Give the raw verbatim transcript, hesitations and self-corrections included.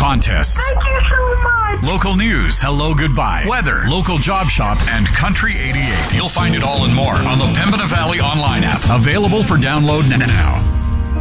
contests. Thank you so much. Local news, hello, goodbye, weather, local job shop, and Country eighty-eight. You'll find it all and more on the Pembina Valley online app. Available for download now.